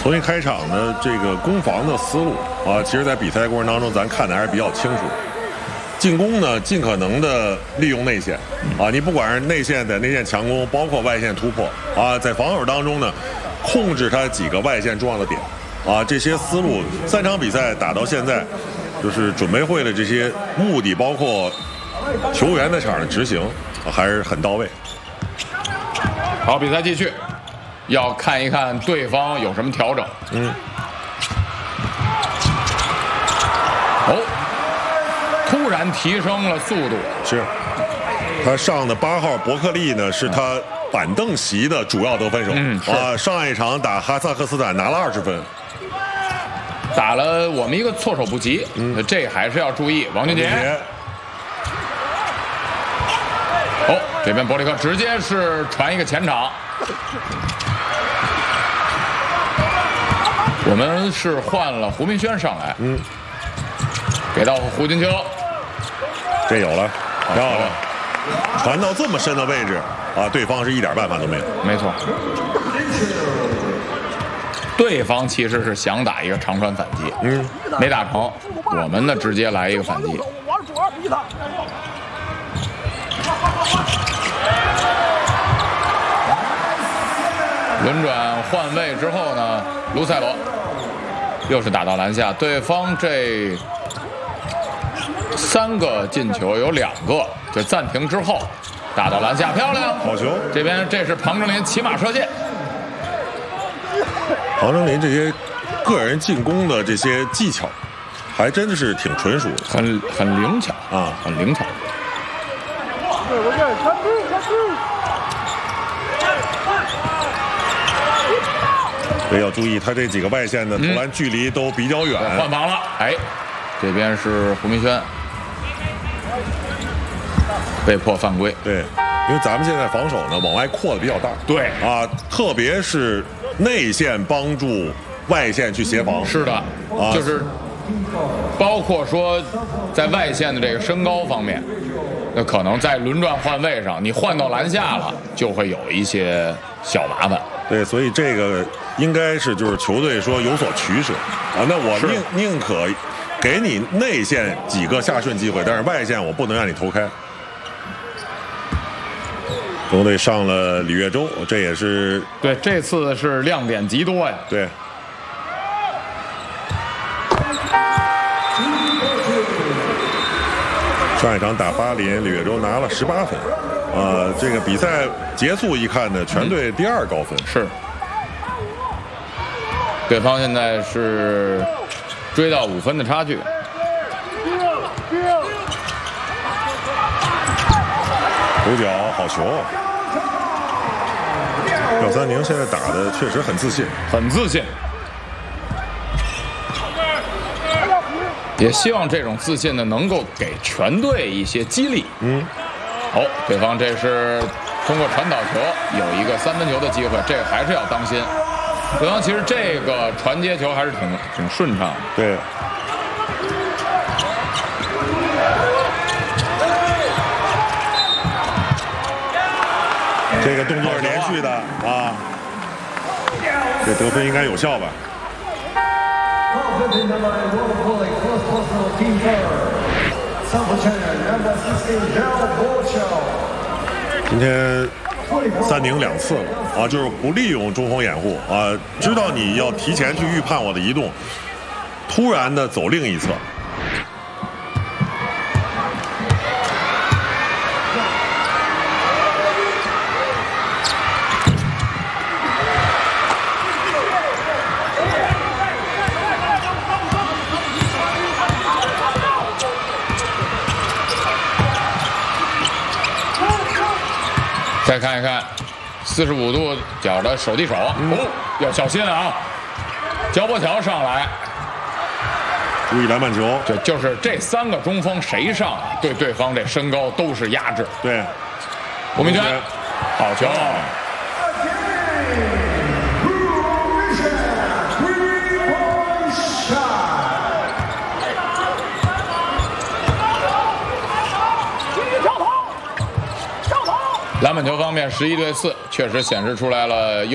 重新开场的这个攻防的思路啊，其实在比赛过程当中咱看的还是比较清楚。进攻呢，尽可能的利用内线啊，你不管是内线的内线强攻，包括外线突破啊，在防守当中呢，控制他几个外线重要的点啊，这些思路3场比赛打到现在，就是准备会的这些目的，包括球员在场上的执行，还是很到位。 好，比赛继续，要看一看对方有什么调整。突然提升了速度， 是他上的8号伯克利呢，是他板凳席的主要得分手。上一场打哈萨克斯坦拿了20分， 打了我们一个措手不及。这还是要注意。王俊杰，这边伯里克直接是传一个前场。我们是换了胡明轩上来，给到胡金秋。 这有了，漂亮！传到这么深的位置啊，对方是一点办法都没有。 没错，对方其实是想打一个长传反击，没打成。我们呢直接来一个反击。轮转换位之后呢，卢塞罗又是打到篮下，对方这3个进球有2个就暂停之后打到篮下，漂亮， 好球！ 这边这是庞正林骑马射箭。 庞正林这些个人进攻的这些技巧，还真的是挺纯熟的， 很灵巧啊，很灵巧。 所以要注意，他这几个外线的投篮距离都比较远。 换防了，这边是胡明轩被迫犯规。 对，因为咱们现在防守呢往外扩的比较大。 对啊，特别是内线帮助外线去协防。 是的，就是包括说在外线的这个身高方面，那可能在轮转换位上，你换到篮下了，就会有一些小麻烦。 对，所以这个应该是就是球队说有所取舍啊。那我宁可给你内线几个下顺机会，但是外线我不能让你投开。中国队上了李月洲，这也是对，这次是亮点极多呀。 对。上一场打巴林，李月洲拿了18分。这个比赛结束一看呢，全队第2高分。 是，对方现在是追到5分的差距。 头角好球！廖三宁现在打的确实很自信， 很自信。也希望这种自信呢，能够给全队一些激励。对方这是通过传导球有一个3分球的机会，这个还是要当心。对方其实这个传接球还是挺顺畅的。 对。这个动作是连续的啊，这得分应该有效吧？今天3宁2次了啊，就是不利用中锋掩护啊，知道你要提前去预判我的移动，突然的走另一侧。 再看一看，45度角的手递手，要小心啊！焦波桥上来， 注意篮板球。 就是这3个中锋谁上，对对方这身高都是压制。 对， 胡明轩，好球！篮板球方面11对4，确实显示出来了。